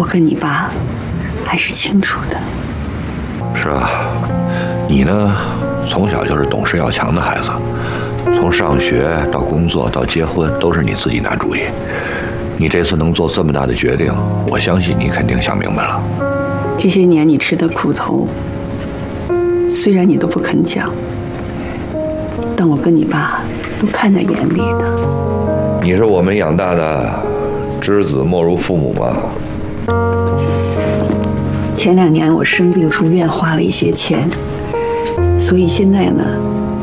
我跟你爸还是清楚的。 是啊，你呢，从小就是懂事要强的孩子，从上学到工作到结婚都是你自己拿主意。你这次能做这么大的决定，我相信你肯定想明白了。 这些年你吃的苦头，虽然你都不肯讲，但我跟你爸都看在眼里的。 你是我们养大的，知子莫如父母嘛。 前2年我生病住院花了一些钱，所以现在呢，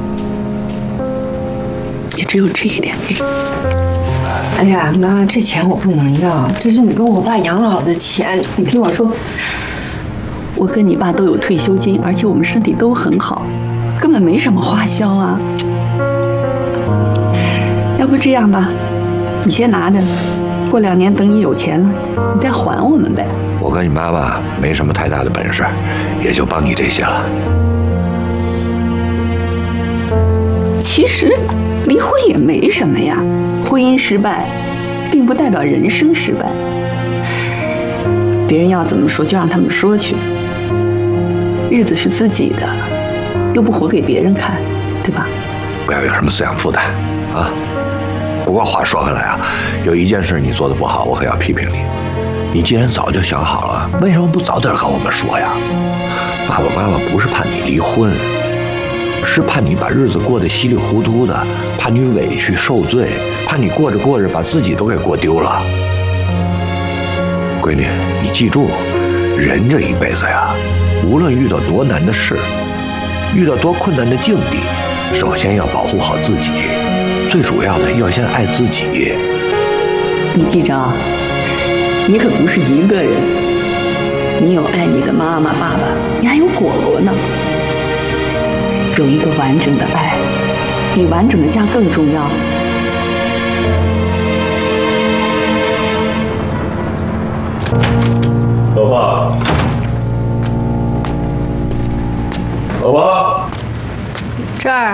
也只有这一点给。 哎呀，妈，这钱我不能要，这是你跟我爸养老的钱。你听我说， 我跟你爸都有退休金，而且我们身体都很好，根本没什么花销啊。要不这样吧，你先拿着，过2年等你有钱了，你再还我们呗。 我跟你妈妈没什么太大的本事，也就帮你这些了。 其实离婚也没什么呀，婚姻失败并不代表人生失败。别人要怎么说就让他们说去，日子是自己的，又不活给别人看，对吧？ 不要有什么思想负担啊。不过话说回来啊，有一件事你做的不好，我可要批评你。你既然早就想好了，为什么不早点跟我们说呀？爸爸妈妈不是怕你离婚，是怕你把日子过得稀里糊涂的，怕你委屈受罪，怕你过着过着把自己都给过丢了。闺女，你记住，人这一辈子呀，无论遇到多难的事，遇到多困难的境地，首先要保护好自己，最主要的要先爱自己。 你记着啊，你可不是一个人，你有爱你的妈妈、爸爸，你还有果果呢。有一个完整的爱，比完整的家更重要。 老婆，老婆， 这儿。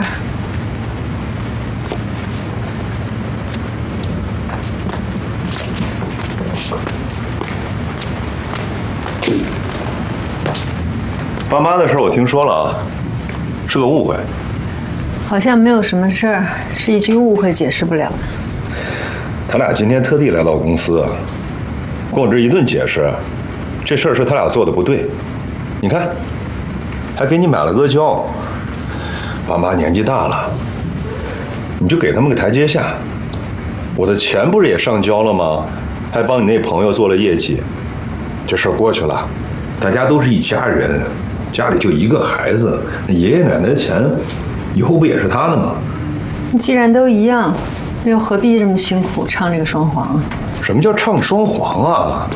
爸妈的事我听说了啊，是个误会。 好像没有什么事儿，是一句误会解释不了的。 他俩今天特地来到公司，跟我这一顿解释，这事儿是他俩做的不对。你看，还给你买了阿胶。爸妈年纪大了，你就给他们个台阶下。我的钱不是也上交了吗？还帮你那朋友做了业绩，这事儿过去了，大家都是一家人，家里就一个孩子，那爷爷奶奶的钱，以后不也是他的吗？ 既然都一样，又何必这么辛苦唱这个双簧啊？ 什么叫唱双簧啊？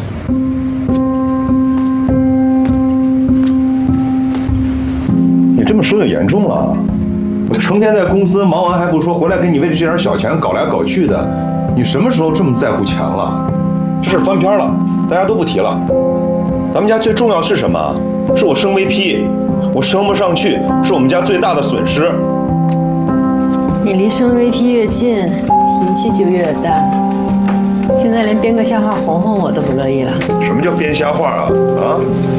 你这么说就严重了。我成天在公司忙完还不说，回来给你为这点小钱搞来搞去的，你什么时候这么在乎钱了？这事翻篇了，大家都不提了。咱们家最重要是什么？是我升 VP， 我升不上去是我们家最大的损失。 你离升 VP 越近，脾气就越大。现在连编个笑话哄哄我都不乐意了。 什么叫编瞎话啊？啊？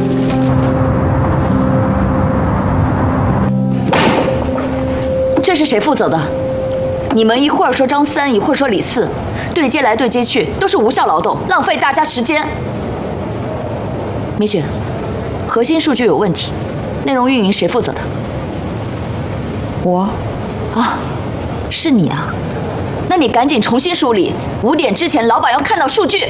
这是谁负责的？你们一会儿说张三，一会儿说李四，对接来对接去，都是无效劳动，浪费大家时间。米雪，核心数据有问题，内容运营谁负责的？ 我啊，是你啊？那你赶紧重新梳理，5点之前老板要看到数据。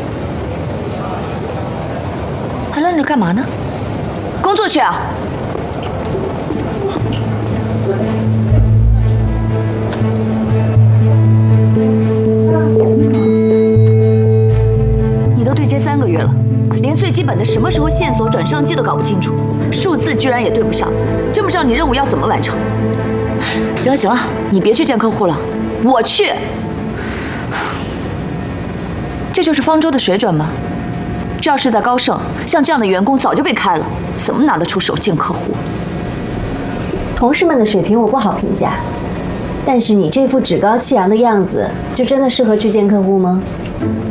还愣着干嘛呢？工作去啊！你都对接3个月了，连最基本的什么时候线索转上机都搞不清楚，数字居然也对不上，真不知道你任务要怎么完成。行了行了，你别去见客户了，我去。这就是方舟的水准吗？这要是在高盛，像这样的员工早就被开了，怎么拿得出手见客户？ 同事们的水平我不好评价，但是你这副趾高气扬的样子，就真的适合去见客户吗？